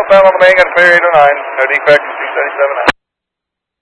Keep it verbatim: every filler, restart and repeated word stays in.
Southbound on the main, got a clear eight oh nine. No defect, two seventy-seven.